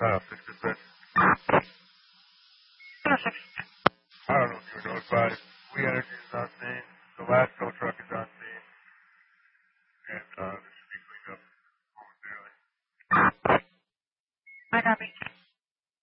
6 dispatch. I don't know if you were notified. We Energy is on scene. The last tow truck is on scene. And this should be cleaned up momentarily. Might not be